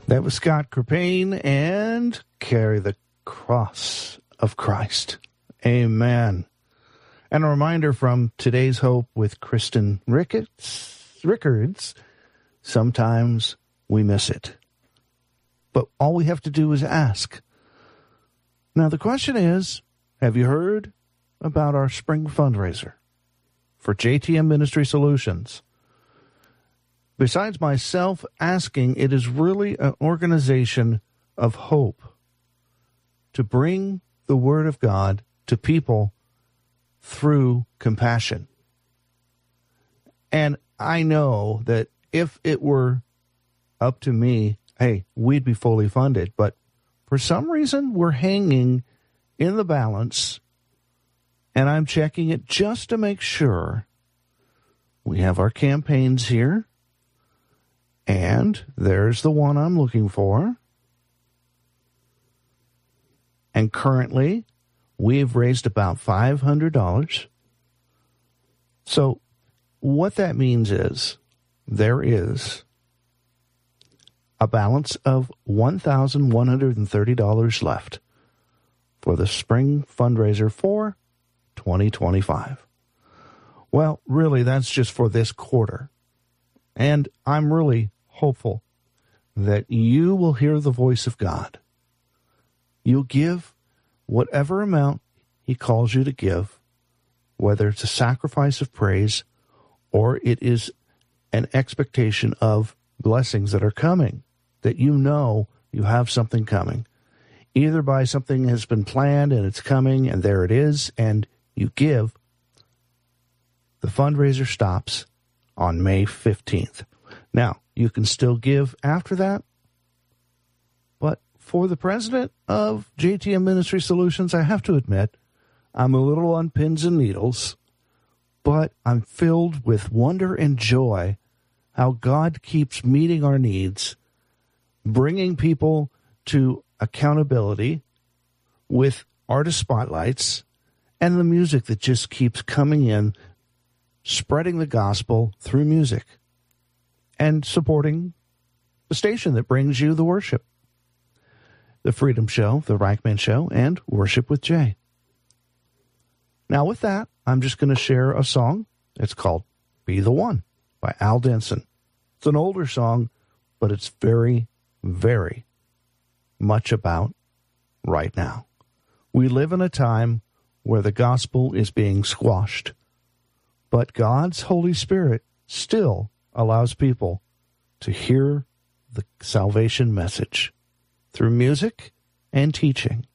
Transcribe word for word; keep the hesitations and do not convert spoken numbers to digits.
That was Scott Crepane and Carry the Cross of Christ. Amen. And a reminder from Today's Hope with Kristen Ricketts, Rickards, sometimes we miss it. But all we have to do is ask. Now the question is, have you heard about our spring fundraiser for J T M Ministry Solutions? Besides myself asking, it is really an organization of hope to bring the Word of God to people through compassion. And I know that if it were up to me, hey, we'd be fully funded. But for some reason, we're hanging in the balance, and I'm checking it just to make sure. We have our campaigns here. And there's the one I'm looking for. And currently, we've raised about five hundred dollars. So what that means is there is a balance of one thousand one hundred thirty dollars left for the spring fundraiser for twenty twenty-five. Well, really, that's just for this quarter. And I'm really hopeful that you will hear the voice of God. You'll give whatever amount he calls you to give, whether it's a sacrifice of praise or it is an expectation of blessings that are coming, that you know you have something coming. Either by something has been planned and it's coming and there it is, and you give. The fundraiser stops on May fifteenth. Now, you can still give after that, but for the president of J T M Ministry Solutions, I have to admit, I'm a little on pins and needles, but I'm filled with wonder and joy how God keeps meeting our needs, bringing people to accountability with artist spotlights and the music that just keeps coming in, spreading the gospel through music and supporting the station that brings you the worship. The Freedom Show, The Reichman Show, and Worship with Jay. Now with that, I'm just going to share a song. It's called Be the One by Al Denson. It's an older song, but it's very, very much about right now. We live in a time where the gospel is being squashed, but God's Holy Spirit still allows people to hear the salvation message through music and teaching.